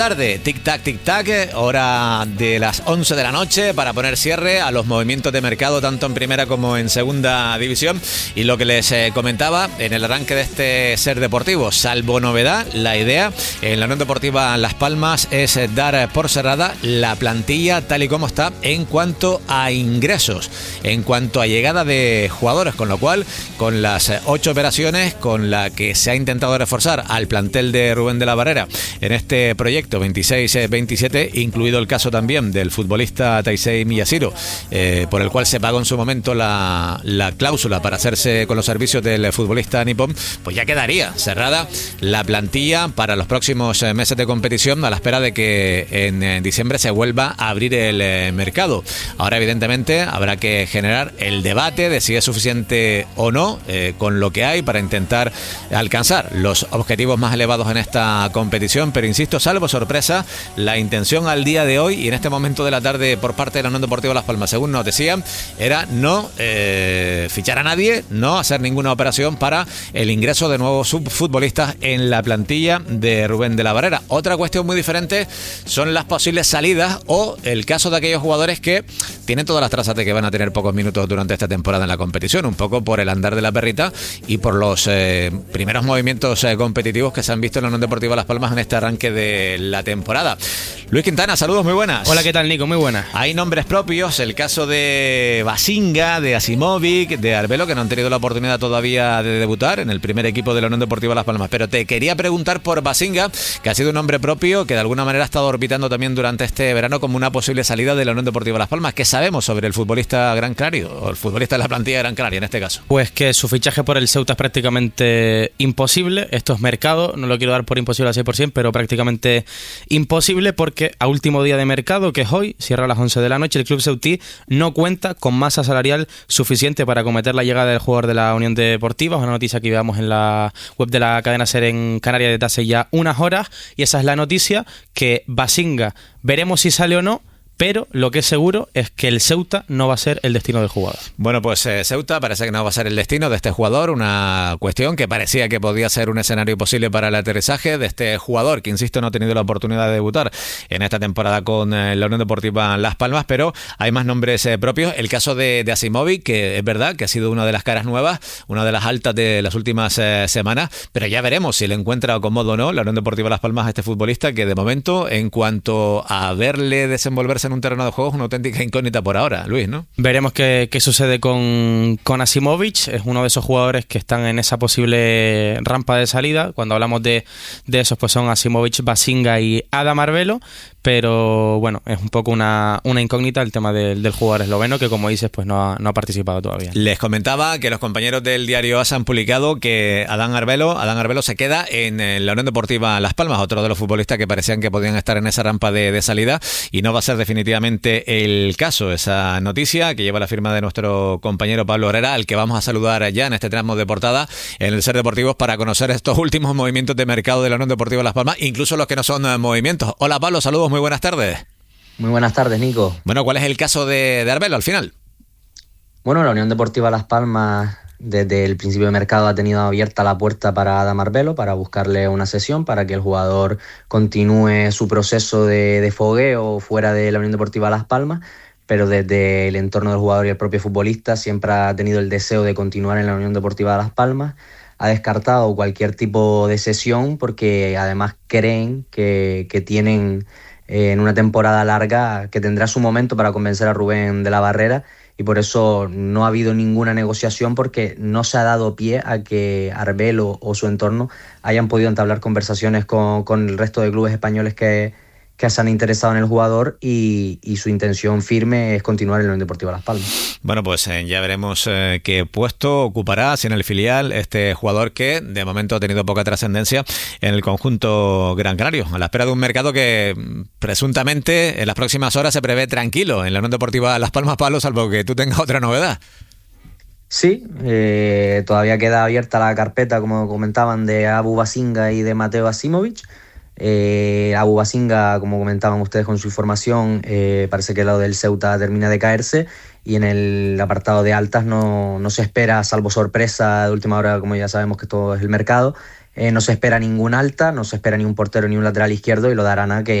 Tarde, tic-tac, hora de las 11 de la noche para poner cierre a los movimientos de mercado tanto en primera como en segunda división. Y lo que les comentaba en el arranque de este Ser Deportivo, salvo novedad, la idea en la Unión Deportiva Las Palmas es dar por cerrada la plantilla tal y como está en cuanto a ingresos, en cuanto a llegada de jugadores, con lo cual, con las 8 operaciones con la que se ha intentado reforzar al plantel de Rubén de la Barrera en este proyecto 26-27, incluido el caso también del futbolista Taisei Miyashiro, por el cual se pagó en su momento la cláusula para hacerse con los servicios del futbolista nipón, pues ya quedaría cerrada la plantilla para los próximos meses de competición, a la espera de que en diciembre se vuelva a abrir el mercado. Ahora, evidentemente, habrá que generar el debate de si es suficiente o no con lo que hay para intentar alcanzar los objetivos más elevados en esta competición, pero insisto, salvo sorpresa, la intención al día de hoy y en este momento de la tarde por parte de la Unión Deportiva Las Palmas, según nos decían, era no fichar a nadie, no hacer ninguna operación para el ingreso de nuevos futbolistas en la plantilla de Rubén de la Barrera. Otra cuestión muy diferente son las posibles salidas o el caso de aquellos jugadores que tienen todas las trazas de que van a tener pocos minutos durante esta temporada en la competición, un poco por el andar de la perrita y por los primeros movimientos competitivos que se han visto en la Unión Deportiva Las Palmas en este arranque de la temporada. Luis Quintana, saludos, muy buenas. Hola, ¿qué tal, Nico? Muy buenas. Hay nombres propios, el caso de Basinga, de Asimovic, de Arbelo, que no han tenido la oportunidad todavía de debutar en el primer equipo de la Unión Deportiva Las Palmas, pero te quería preguntar por Basinga, que ha sido un nombre propio que de alguna manera ha estado orbitando también durante este verano como una posible salida de la Unión Deportiva Las Palmas. ¿Qué sabemos sobre el futbolista Gran Canario, o el futbolista de la plantilla de Gran Canaria en este caso? Pues que su fichaje por el Ceuta es prácticamente imposible. Esto es mercado, no lo quiero dar por imposible al 100%, pero prácticamente imposible, porque a último día de mercado, que es hoy, cierra a las 11 de la noche, el club ceutí no cuenta con masa salarial suficiente para acometer la llegada del jugador de la Unión Deportiva. Es una noticia que veamos en la web de la cadena SER en Canarias desde hace ya unas horas, y esa es la noticia, que Basinga, veremos si sale o no, pero lo que es seguro es que el Ceuta no va a ser el destino del jugador. Bueno, pues Ceuta parece que no va a ser el destino de este jugador, una cuestión que parecía que podía ser un escenario posible para el aterrizaje de este jugador, que insisto no ha tenido la oportunidad de debutar en esta temporada con la Unión Deportiva Las Palmas, pero hay más nombres propios. El caso de Asimovic, que es verdad que ha sido una de las caras nuevas, una de las altas de las últimas semanas, pero ya veremos si le encuentra cómodo o no la Unión Deportiva Las Palmas a este futbolista, que de momento, en cuanto a verle desenvolverse en un terreno de juego, es una auténtica incógnita por ahora, Luis, ¿no? Veremos qué sucede con Asimovic. Es uno de esos jugadores que están en esa posible rampa de salida. Cuando hablamos de esos, pues son Asimovic, Basinga y Adam Arbelo, pero bueno, es un poco una incógnita el tema del jugador esloveno, que como dices, pues no ha participado todavía. Les comentaba que los compañeros del diario AS han publicado que Adam Arbelo se queda en la Unión Deportiva Las Palmas, otro de los futbolistas que parecían que podían estar en esa rampa de salida, y no va a ser definitivamente el caso. Esa noticia que lleva la firma de nuestro compañero Pablo Herrera, al que vamos a saludar ya en este tramo de portada en el Ser Deportivos para conocer estos últimos movimientos de mercado de la Unión Deportiva Las Palmas, incluso los que no son movimientos. Hola Pablo, saludos, muy buenas tardes. Muy buenas tardes, Nico. Bueno, ¿cuál es el caso de Arbelo al final? Bueno, la Unión Deportiva Las Palmas desde el principio de mercado ha tenido abierta la puerta para Adam Arbelo, para buscarle una sesión, para que el jugador continúe su proceso de fogueo fuera de la Unión Deportiva Las Palmas, pero desde el entorno del jugador y el propio futbolista siempre ha tenido el deseo de continuar en la Unión Deportiva Las Palmas. Ha descartado cualquier tipo de sesión porque además creen que tienen en una temporada larga que tendrá su momento para convencer a Rubén de la Barrera, y por eso no ha habido ninguna negociación, porque no se ha dado pie a que Arbelo o su entorno hayan podido entablar conversaciones con el resto de clubes españoles que se han interesado en el jugador, y su intención firme es continuar en la Unión Deportiva Las Palmas. Bueno, pues ya veremos qué puesto ocupará, si en el filial, este jugador que de momento ha tenido poca trascendencia en el conjunto gran canario, a la espera de un mercado que presuntamente en las próximas horas se prevé tranquilo en la Unión Deportiva Las Palmas, Pablo, salvo que tú tengas otra novedad. Sí, todavía queda abierta la carpeta, como comentaban, de Abu Basinga y de Mateo Asimovic. Abu Basinga, como comentaban ustedes con su información, parece que el lado del Ceuta termina de caerse, y en el apartado de altas no se espera, salvo sorpresa de última hora, como ya sabemos que todo es el mercado, no se espera ningún alta, no se espera ni un portero ni un lateral izquierdo y lo de Arana que